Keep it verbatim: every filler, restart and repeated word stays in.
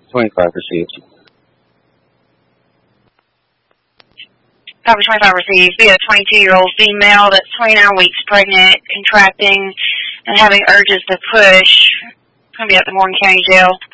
twenty-five received. Copy twenty-five received. Be a twenty-two-year-old female that's twenty-nine weeks pregnant, contracting, and having urges to push. It's going to be at the Morgan County Jail.